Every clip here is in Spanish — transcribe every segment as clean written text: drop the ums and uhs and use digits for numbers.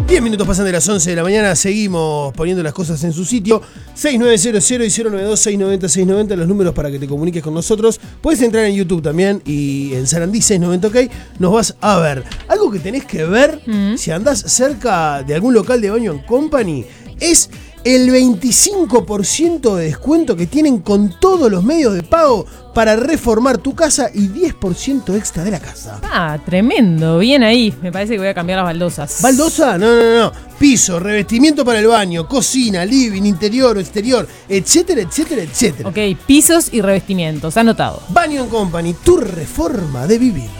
10 minutos pasan de las 11 de la mañana, seguimos poniendo las cosas en su sitio. 6900 y 092 690 690, los números para que te comuniques con nosotros. Puedes entrar en YouTube también y en Sarandí 690 OK nos vas a ver. Algo que tenés que ver si andás cerca de algún local de Baño & Company es el 25% de descuento que tienen con todos los medios de pago para reformar tu casa y 10% extra de la casa. Ah, tremendo, bien ahí. Me parece que voy a cambiar las baldosas. ¿Baldosa? No. Piso, revestimiento para el baño, cocina, living, interior o exterior, etcétera, etcétera, etcétera. Ok, pisos y revestimientos, anotado. Baño & Company, tu reforma de vivir.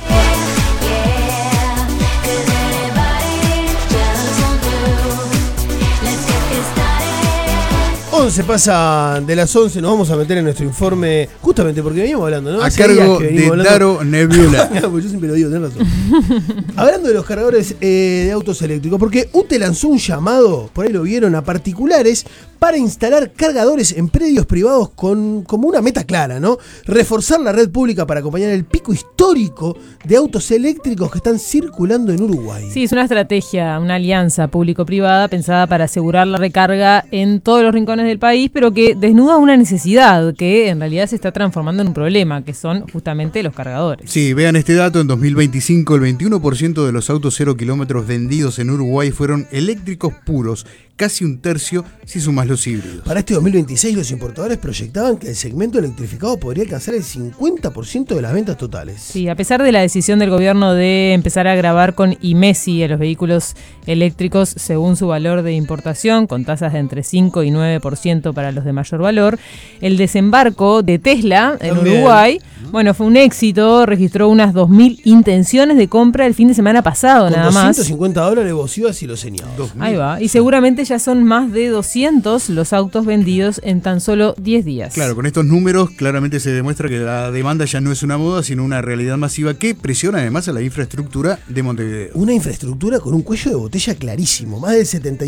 11 pasa de las 11, nos vamos a meter en nuestro informe, justamente porque veníamos hablando, ¿no? A cargo de Daro Nebula. Pues yo siempre lo digo, tenés razón. Hablando de los cargadores de autos eléctricos, porque UTE lanzó un llamado, por ahí lo vieron, a particulares para instalar cargadores en predios privados como una meta clara, ¿no? Reforzar la red pública para acompañar el pico histórico de autos eléctricos que están circulando en Uruguay. Sí, es una estrategia, una alianza público-privada pensada para asegurar la recarga en todos los rincones del país, pero que desnuda una necesidad que en realidad se está transformando en un problema, que son justamente los cargadores. Sí, vean este dato, en 2025 el 21% de los autos 0 kilómetros vendidos en Uruguay fueron eléctricos puros, casi un tercio si sumas los híbridos. Para este 2026 los importadores proyectaban que el segmento electrificado podría alcanzar el 50% de las ventas totales. Sí, a pesar de la decisión del gobierno de empezar a gravar con IMESI a los vehículos eléctricos según su valor de importación, con tasas de entre 5 y 9% para los de mayor valor, el desembarco de Tesla en También. Uruguay, bueno, fue un éxito, registró unas 2.000 intenciones de compra el fin de semana pasado, con nada más. $250 vos ibas y lo señalabas. Ahí va, y seguramente ya son más de 200 los autos vendidos en tan solo 10 días. Claro, con estos números claramente se demuestra que la demanda ya no es una moda, sino una realidad masiva que presiona además a la infraestructura de Montevideo. Una infraestructura con un cuello de botella clarísimo. Más del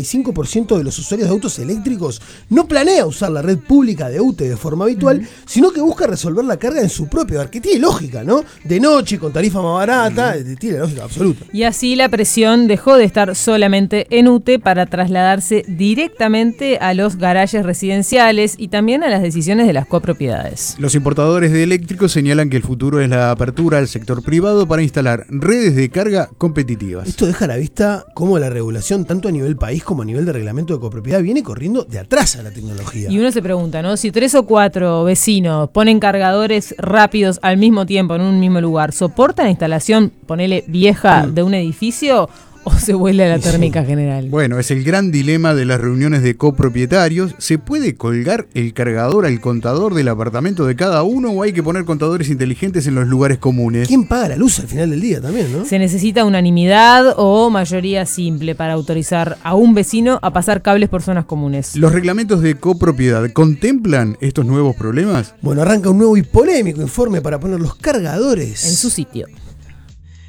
75% de los usuarios de autos eléctricos no planea usar la red pública de UTE de forma habitual, sino que busca resolver la carga en su propio hogar, que tiene lógica, ¿no? De noche, con tarifa más barata, tiene lógica absoluta. Y así la presión dejó de estar solamente en UTE para trasladarse directamente a los garajes residenciales y también a las decisiones de las copropiedades. Los importadores de eléctricos señalan que el futuro es la apertura al sector privado para instalar redes de carga competitivas. Esto deja a la vista cómo la regulación, tanto a nivel país como a nivel de reglamento de copropiedad, viene corriendo de atrás a la tecnología. Y uno se pregunta, ¿no? Si 3 o 4 vecinos ponen cargadores rápidos al mismo tiempo en un mismo lugar, ¿soporta la instalación, ponele vieja, de un edificio o se vuelve a la térmica general? Bueno, es el gran dilema de las reuniones de copropietarios. ¿Se puede colgar el cargador al contador del apartamento de cada uno o hay que poner contadores inteligentes en los lugares comunes? ¿Quién paga la luz al final del día también, no? Se necesita unanimidad o mayoría simple para autorizar a un vecino a pasar cables por zonas comunes. ¿Los reglamentos de copropiedad contemplan estos nuevos problemas? Bueno, arranca un nuevo y polémico informe para poner los cargadores En su sitio.